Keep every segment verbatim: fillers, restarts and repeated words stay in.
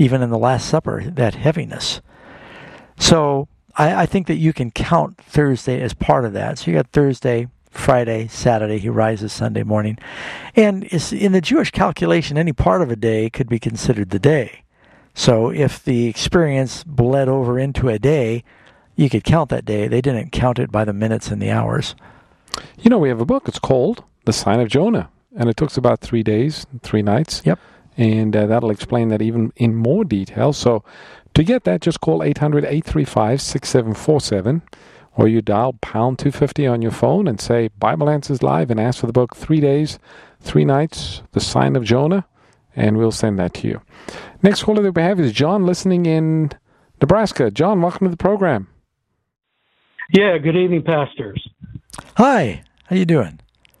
even in the Last Supper, that heaviness. So I, I think that you can count Thursday as part of that. So you got Thursday, Friday, Saturday, he rises Sunday morning. And it's, in the Jewish calculation, any part of a day could be considered the day. So if the experience bled over into a day, you could count that day. They didn't count it by the minutes and the hours. You know, we have a book. It's called The Sign of Jonah. And it talks about three days, three nights. Yep. And uh, that'll explain that even in more detail. So to get that, just call eight hundred, eight three five, six seven four seven. Or you dial pound two fifty on your phone and say Bible Answers Live and ask for the book Three Days, Three Nights, The Sign of Jonah. And we'll send that to you. Next caller that we have is John listening in Nebraska. John, welcome to the program. Yeah, good evening, pastors. Hi, how you doing?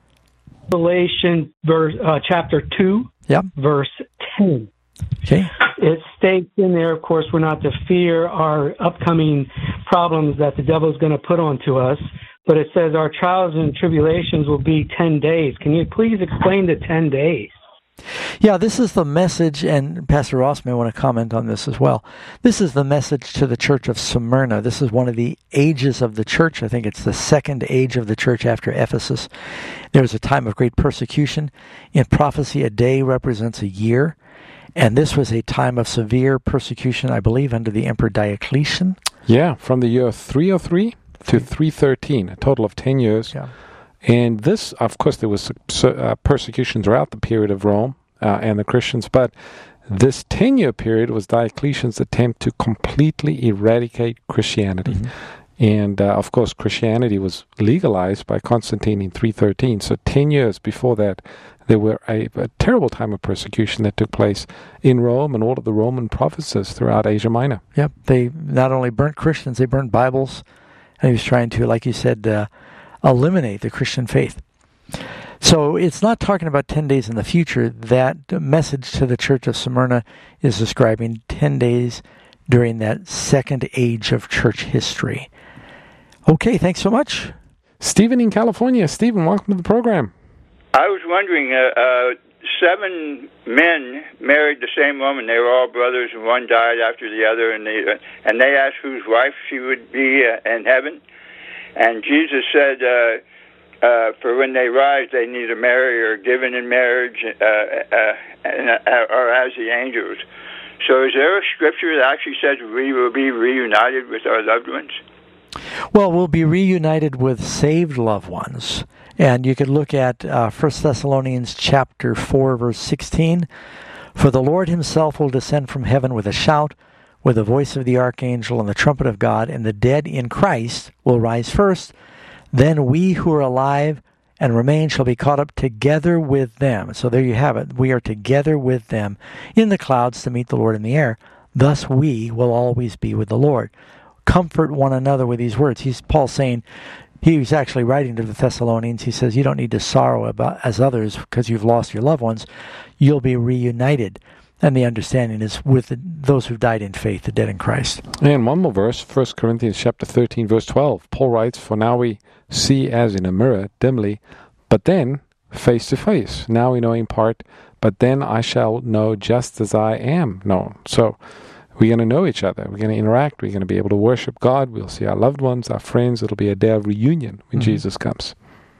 Revelation verse, uh, chapter two, yep. verse ten. Okay. It states in there, of course, we're not to fear our upcoming problems that the devil's going to put onto us, but it says our trials and tribulations will be ten days. Can you please explain the ten days? Yeah, this is the message, and Pastor Ross may want to comment on this as well. This is the message to the church of Smyrna. This is one of the ages of the church. I think it's the second age of the church after Ephesus. There was a time of great persecution. In prophecy, a day represents a year, and this was a time of severe persecution, I believe, under the Emperor Diocletian. Yeah, from the year three oh three to three thirteen, a total of ten years. Yeah. And this, of course, there was uh, persecution throughout the period of Rome uh, and the Christians, but this ten-year period was Diocletian's attempt to completely eradicate Christianity. Mm-hmm. And, uh, of course, Christianity was legalized by Constantine in three thirteen. So ten years before that, there were a, a terrible time of persecution that took place in Rome and all of the Roman provinces throughout Asia Minor. Yep, they not only burnt Christians, they burnt Bibles. And he was trying to, like you said, uh, eliminate the Christian faith. So it's not talking about ten days in the future. That message to the church of Smyrna is describing ten days during that second age of church history. Okay, thanks so much. Stephen in California. Stephen, welcome to the program. I was wondering, uh, uh, seven men married the same woman. They were all brothers, and one died after the other, and they, uh, and they asked whose wife she would be uh, in heaven. And Jesus said, uh, uh, for when they rise, they neither marry or given in marriage, uh, uh, and, uh, or as the angels. So is there a scripture that actually says we will be reunited with our loved ones? Well, we'll be reunited with saved loved ones. And you could look at uh, First Thessalonians chapter four, verse sixteen. For the Lord himself will descend from heaven with a shout, with the voice of the archangel and the trumpet of God, and the dead in Christ will rise first. Then we who are alive and remain shall be caught up together with them. So there you have it. We are together with them in the clouds to meet the Lord in the air. Thus we will always be with the Lord. Comfort one another with these words. He's Paul saying, he was actually writing to the Thessalonians. He says, you don't need to sorrow about as others because you've lost your loved ones. You'll be reunited. And the understanding is with the, those who've died in faith, the dead in Christ. And one more verse, First Corinthians chapter thirteen, verse twelve. Paul writes, for now we see as in a mirror, dimly, but then face to face. Now we know in part, but then I shall know just as I am known. So we're going to know each other. We're going to interact. We're going to be able to worship God. We'll see our loved ones, our friends. It'll be a day of reunion when mm-hmm. Jesus comes.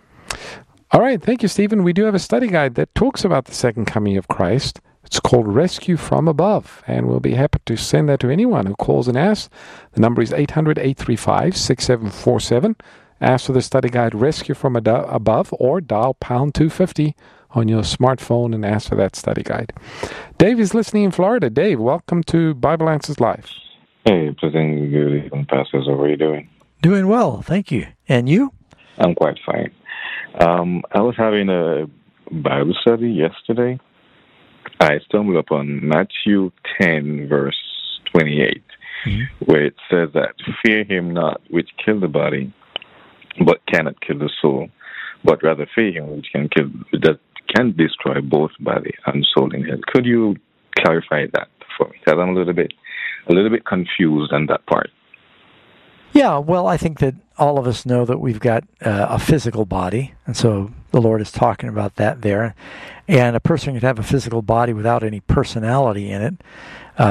All right. Thank you, Stephen. We do have a study guide that talks about the second coming of Christ. It's called Rescue from Above, and we'll be happy to send that to anyone who calls and asks. The number is eight hundred, eight three five, six seven four seven. Ask for the study guide Rescue from Ado- Above, or dial pound two fifty on your smartphone and ask for that study guide. Dave is listening in Florida. Dave, welcome to Bible Answers Live. Hey, President, good evening, Pastors. How are you doing? Doing well, thank you. And you? I'm quite fine. Um, I was having a Bible study yesterday. I stumbled upon Matthew ten, verse twenty-eight, mm-hmm. where it says that, fear him not which kill the body, but cannot kill the soul, but rather fear him which can kill, that can destroy both body and soul in hell. Could you clarify that for me? Because I'm a little bit, a little bit confused on that part. Yeah, well, I think that all of us know that we've got uh, a physical body, and so the Lord is talking about that there. And a person can have a physical body without any personality in it.